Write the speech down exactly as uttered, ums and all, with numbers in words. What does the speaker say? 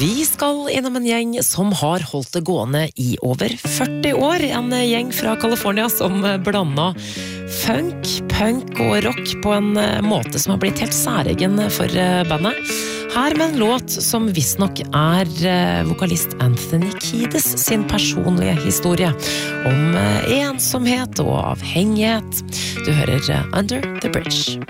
Vi skal innom en gjeng som har holdt det gående i over førti år. En gjeng fra California som blanda funk, punk og rock på en måte som har blitt helt særegen for bandet. Her med en låt som visstnok er vokalist Anthony Kiedis sin personlige historie om ensomhet og avhengighet. Du hører Under the Bridge.